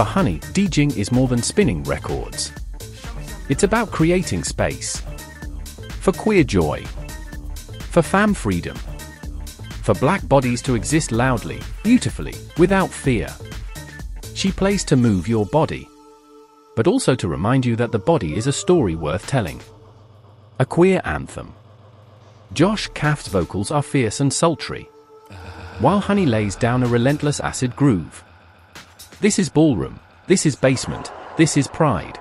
For Honey, DJing is more than spinning records. It's about creating space. For queer joy. For femme freedom. For black bodies to exist loudly, beautifully, without fear. She plays to move your body, but also to remind you that the body is a story worth telling. A queer anthem. Josh Kaff's vocals are fierce and sultry, while Honey lays down a relentless acid groove. This is ballroom, this is basement, this is pride.